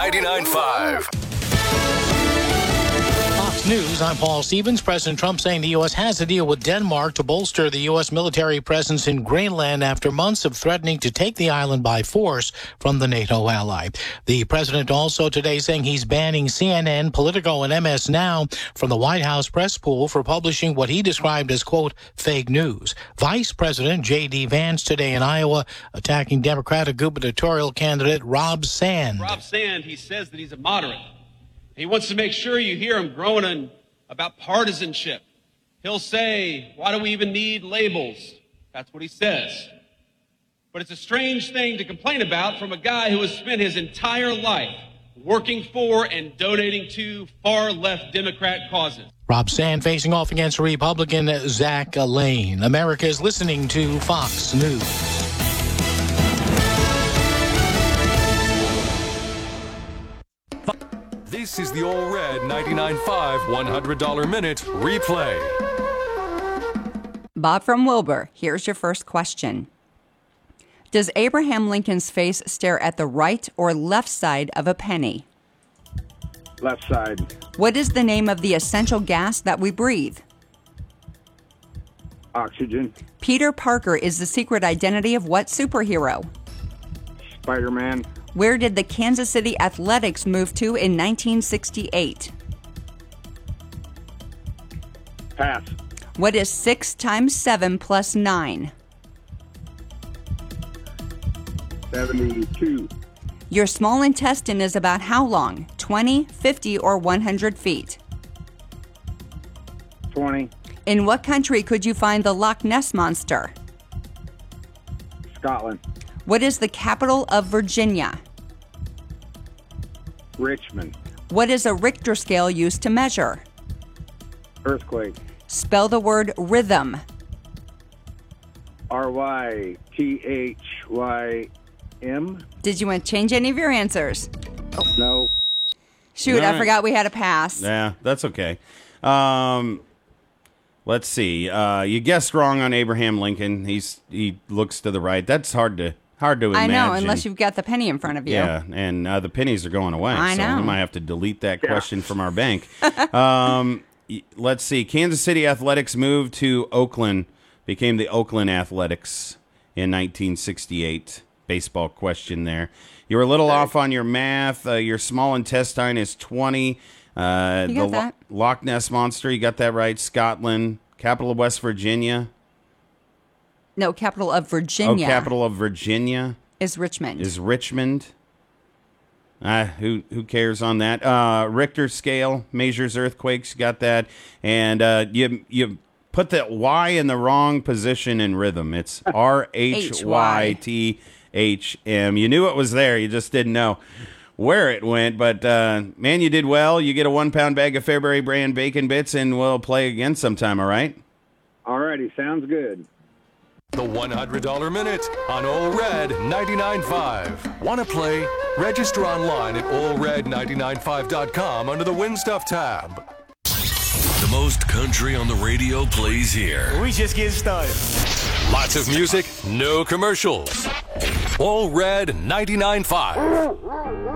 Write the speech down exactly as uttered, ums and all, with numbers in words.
ninety-nine point five. Fox News, I'm Paul Stevens. President Trump saying the U S has a deal with Denmark to bolster the U S military presence in Greenland after months of threatening to take the island by force from the NATO ally. The president also today saying he's banning C N N, Politico, and M S Now from the White House press pool for publishing what he described as, quote, fake news. Vice President J D. Vance today in Iowa attacking Democratic gubernatorial candidate Rob Sand. Rob Sand, he says that he's a moderate. He wants to make sure you hear him groaning about partisanship. He'll say, why do we even need labels? That's what he says. But it's a strange thing to complain about from a guy who has spent his entire life working for and donating to far-left Democrat causes. Rob Sand facing off against Republican Zach Lane. America is listening to Fox News. This is the All Red ninety-nine point five one hundred dollar Minute Replay. Bob from Wilbur, here's your first question. Does Abraham Lincoln's face stare at the right or left side of a penny? Left side. What is the name of the essential gas that we breathe? Oxygen. Peter Parker is the secret identity of what superhero? Spider-Man. Where did the Kansas City Athletics move to in nineteen sixty-eight? Pass. What is six times seven plus nine? seventy-two. Your small intestine is about how long? twenty, fifty, or one hundred feet? twenty. In what country could you find the Loch Ness Monster? Scotland. What is the capital of Virginia? Richmond. What is a Richter scale used to measure? Earthquake. Spell the word rhythm. R Y T H Y M. Did you want to change any of your answers? No. Shoot, All I right. forgot we had a pass. Yeah, that's okay. Um, let's see. Uh, you guessed wrong on Abraham Lincoln. He's he looks to the right. That's hard to hard to I imagine. know, unless you've got the penny in front of you. Yeah, and uh, the pennies are going away. I so know. we might have to delete that question from our bank. um, y- let's see. Kansas City Athletics moved to Oakland, became the Oakland Athletics in nineteen sixty-eight. Baseball question there. You were a little off on your math. Uh, your small intestine is twenty. Uh, You the got that. Lo- Loch Ness Monster, you got that right. Scotland. Capital of West Virginia. No, capital of Virginia Oh, capital of Virginia is Richmond. is Richmond. Uh, who who cares on that? Uh, Richter scale measures earthquakes. Got that. And uh, you you put the Y in the wrong position in rhythm. It's R H Y T H M. You knew it was there. You just didn't know where it went. But, uh, man, you did well. You get a one-pound bag of Fairbury brand bacon bits, and we'll play again sometime, all right? All righty. Sounds good. The one hundred dollar Minute on All Red ninety-nine point five. Want to play? Register online at all red ninety-nine point five dot com under the Win Stuff tab. The most country on the radio plays here. We just getting started. Lots of music, no commercials. All Red ninety-nine point five.